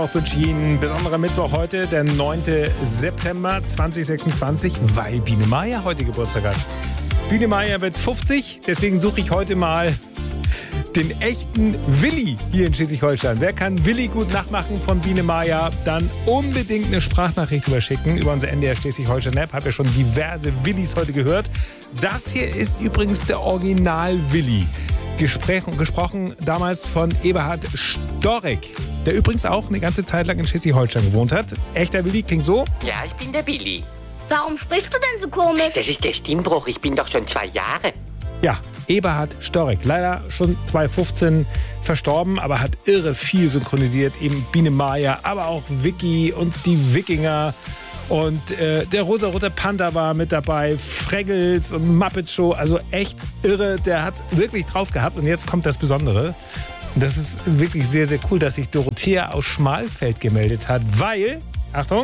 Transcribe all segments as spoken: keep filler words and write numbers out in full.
Ich wünsche Ihnen ein besonderer Mittwoch heute, der neunte September zweitausendsechsundzwanzig, weil Biene Maya heute Geburtstag hat. Biene Maya wird fünfzig, deswegen suche ich heute mal den echten Willi hier in Schleswig-Holstein. Wer kann Willi gut nachmachen von Biene Maya? Dann unbedingt eine Sprachnachricht überschicken über unsere N D R Schleswig-Holstein-App. Hab ja schon diverse Willis heute gehört. Das hier ist übrigens der Original-Willi. Gespräch, gesprochen damals von Eberhard Storek, der übrigens auch eine ganze Zeit lang in Schleswig-Holstein gewohnt hat. Echter Willi klingt so. Ja, ich bin der Willi. Warum sprichst du denn so komisch? Das ist der Stimmbruch, ich bin doch schon zwei Jahre. Ja, Eberhard Storek, leider schon zweitausendfünfzehn verstorben, aber hat irre viel synchronisiert. Eben Biene Maya, aber auch Vicky und die Wikinger. Und äh, der rosarote Panther war mit dabei, Fraggles und Muppet Show, also echt irre. Der hat es wirklich drauf gehabt. Und jetzt kommt das Besondere. Das ist wirklich sehr, sehr cool, dass sich Dorothea aus Schmalfeld gemeldet hat, weil, Achtung,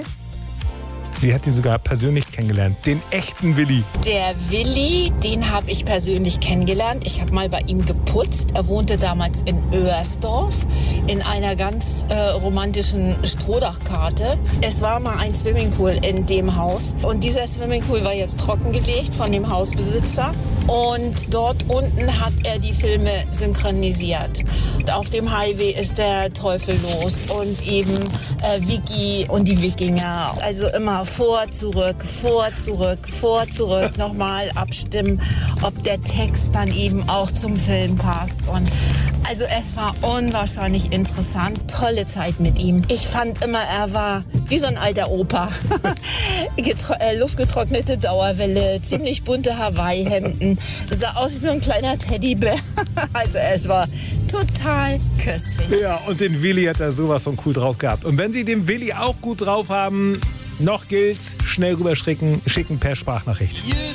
sie hat ihn sogar persönlich kennengelernt, den echten Willi. Der Willi, den habe ich persönlich kennengelernt. Ich habe mal bei ihm geputzt. Er wohnte damals in Oersdorf in einer ganz äh, romantischen Strohdachkarte. Es war mal ein Swimmingpool in dem Haus und dieser Swimmingpool war jetzt trockengelegt von dem Hausbesitzer und dort unten hat er die Filme synchronisiert. Und auf dem Highway ist der Teufel los und eben äh, Vicky und die Wikinger. Also immer vor, zurück, vor, zurück, vor, zurück, nochmal abstimmen, ob der Text dann eben auch zum Film passt. Und also es war unwahrscheinlich interessant, tolle Zeit mit ihm. Ich fand immer, er war wie so ein alter Opa. Getro- äh, luftgetrocknete Dauerwelle, ziemlich bunte Hawaii-Hemden, sah aus wie so ein kleiner Teddybär. Also es war total köstlich. Ja, und den Willi hat er sowas von cool drauf gehabt. Und wenn Sie den Willi auch gut drauf haben, noch gilt's, schnell rüberschicken, schicken per Sprachnachricht.